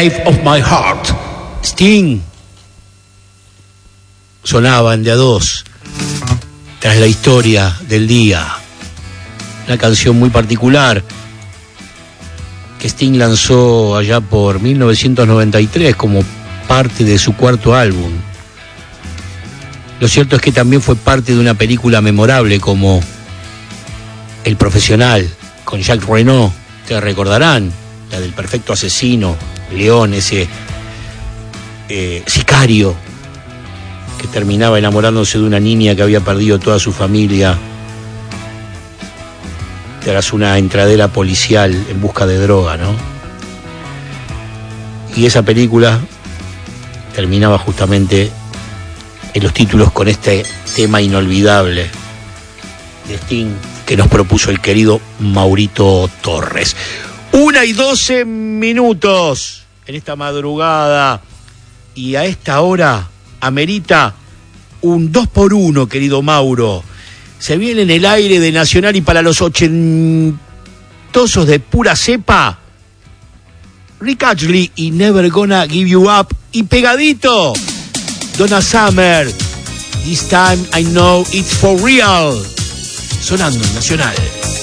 Slave of My Heart. Sting sonaba en de a dos tras la historia del día. Una canción muy particular que Sting lanzó allá por 1993 como parte de su cuarto álbum. Lo cierto es que también fue parte de una película memorable como El Profesional, con Jacques Reno. Ustedes recordarán, la del perfecto asesino, León, ese sicario que terminaba enamorándose de una niña que había perdido toda su familia tras una entradera policial en busca de droga, ¿no? Y esa película terminaba justamente en los títulos con este tema inolvidable de Sting que nos propuso el querido Maurito Torres. 1:12 en esta madrugada, y a esta hora amerita un 2x1, querido Mauro. Se viene en el aire de Nacional y para los ochentosos de pura cepa, Rick Astley y Never Gonna Give You Up, y pegadito Donna Summer, This Time I Know It's For Real, sonando en Nacional.